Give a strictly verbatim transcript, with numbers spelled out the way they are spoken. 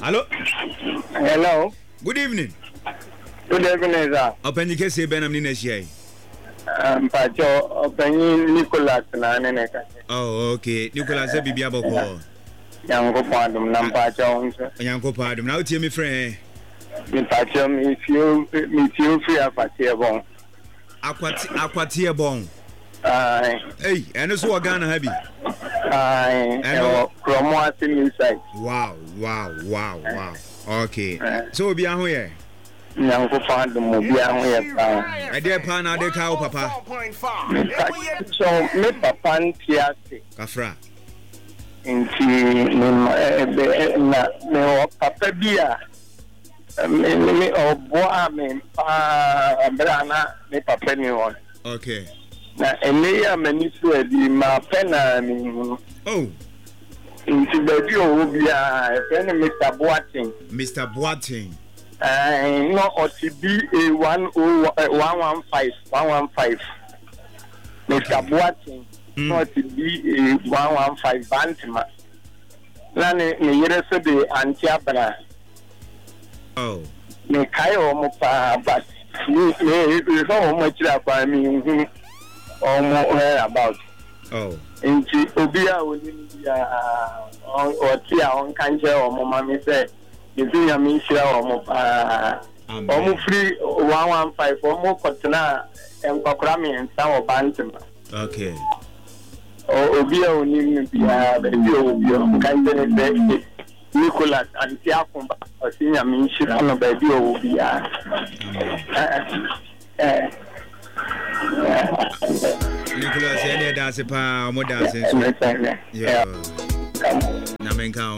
Hello. Hello. Good evening. Good evening, sir. Open you say Benam Ninesia. Um, Pacho, open Nicholas Naneka. Oh, okay. Nicholas Bibiabo. Yango Padum, Nampacho. Yanko Padum. Now, tell me, friend. Me Pacho, if you meet you free of a tearbone. Aquatia bone. Aye. Hey, and it's what Ghana happy. Aye. And from what's inside. Wow, wow, wow, wow. Okay. So, be on here. Yango Padum, be on here. I dare pan out the cow, Papa. So, me Papa and Tiasi. Kafra. Inti, me Papa Bia. Me me oboa me pa brana me papa ni won. Okay. Na ene ya mani so edi ma pena mi. Oh. Inti baby o bia e pen Mister Boating. Mister Boating. Eh no O T B A one oh one one five. Mister Boating. No O T B A one one five Bantima. Na ne ne yere so de Antiabra. Oh. Me kai o mo pa but me me so much that for me o mo hear about. Oh. Nti obi a oni ya o ti a on kan je o mo ma me say ebi ya me shira o mo pa o mo free one one five o mo kotena enkokora me nsa o bantim. Okay. O obi a oni mi bia be bi o bi o kan je ne Nicholas and Tiakumba, or senior minister, and a baby will be. Nicholas, any dance, pa, more dancing. Yeah. Namenka.